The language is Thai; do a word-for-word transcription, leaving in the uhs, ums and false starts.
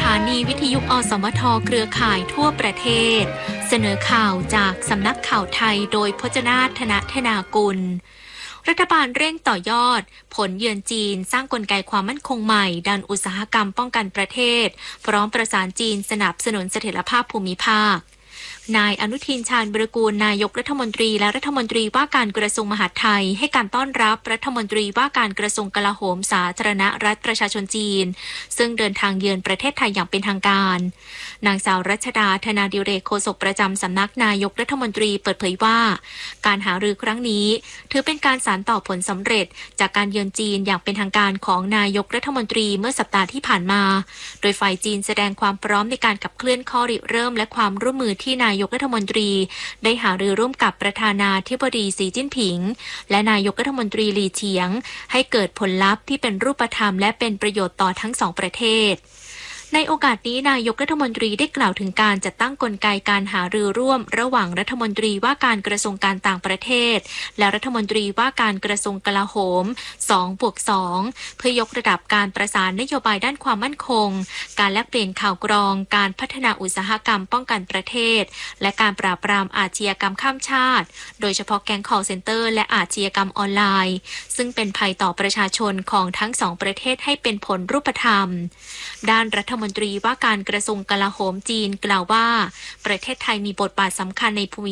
านีวิทยุอสมทเครือข่ายทั่วประเทศเสนอข่าวจากสำนักข่าวไทยโดยพจนาถ ธนธนากุลรัฐบาลเร่งต่อยอดผลเยือนจีนสร้างกลไกความมั่นคงใหม่ด้านอุตสาหกรรมป้องกันประเทศพร้อมประสานจีนสนับสนุนเสถียรภาพภูมิภาคนายอนุทินชาญวิรากูลนายกรัฐมนตรีและรัฐมนตรีว่าการกระทรวงมหาดไทยให้การต้อนรับรัฐมนตรีว่าการกระทรวงกลาโหมสาธารณรัฐประชาชนจีนซึ่งเดินทางเยือนประเทศไทยอย่างเป็นทางการนางสาวรัชดาธนาดิเรกโฆษกประจำสำนักนายกรัฐมนตรีเปิดเผยว่าการหารือครั้งนี้ถือเป็นการสานต่อผลสำเร็จจากการเยือนจีนอย่างเป็นทางการของนายกรัฐมนตรีเมื่อสัปดาห์ที่ผ่านมาโดยฝ่ายจีนแสดงความพร้อมในการขับเคลื่อนข้อริเริ่มและความร่วมมือที่นายกรัฐมนตรีได้หารือร่วมกับประธานาธิบดีสีจิ้นผิงและนายกรัฐมนตรีหลี่เฉียงให้เกิดผลลัพธ์ที่เป็นรูปธรรมและเป็นประโยชน์ต่อทั้งสองประเทศในโอกาสนี้นายกรัฐมนตรีได้กล่าวถึงการจัดตั้งกลไกการหารือร่วมระหว่างรัฐมนตรีว่าการกระทรวงการต่างประเทศและรัฐมนตรีว่าการกระทรวงกลาโหม สองบวกสอง เพื่อยกระดับการประสานนโยบายด้านความมั่นคงการแลกเปลี่ยนข่าวกรองการพัฒนาอุตสาหกรรมป้องกันประเทศและการปราบปรามอาชญากรรมข้ามชาติโดยเฉพาะแก๊ง call center และอาชญากรรมออนไลน์ซึ่งเป็นภัยต่อประชาชนของทั้งสองประเทศให้เป็นผลรูปธรรมด้านรัฐมนตรีว่าการกระทรวงกลาโหมจีนกล่าวว่าประเทศไทยมีบทบาทสำคัญในภูมิ